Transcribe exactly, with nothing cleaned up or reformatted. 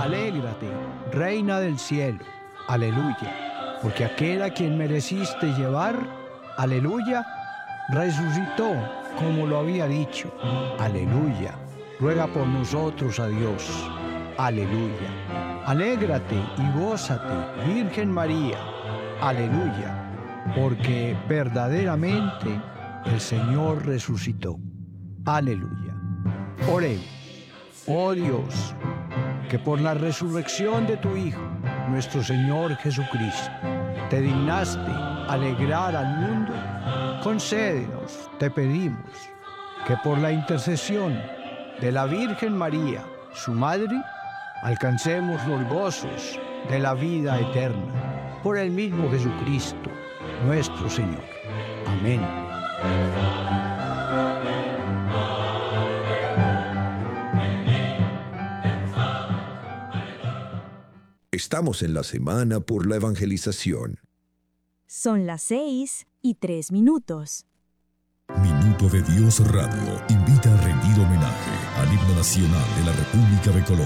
Alégrate, Reina del cielo, aleluya, porque aquel a quien mereciste llevar, aleluya, resucitó como lo había dicho, aleluya, ruega por nosotros a Dios, aleluya. Alégrate y gózate, Virgen María, aleluya, porque verdaderamente el Señor resucitó, aleluya. Oremos. Oh Dios, que por la resurrección de tu Hijo, nuestro Señor Jesucristo, te dignaste alegrar al mundo, concédenos, te pedimos, que por la intercesión de la Virgen María, su Madre, alcancemos los gozos de la vida eterna, por el mismo Jesucristo, nuestro Señor. Amén. Estamos en la semana por la evangelización. Son las seis y tres minutos. Minuto de Dios Radio invita a rendir homenaje al himno nacional de la República de Colombia.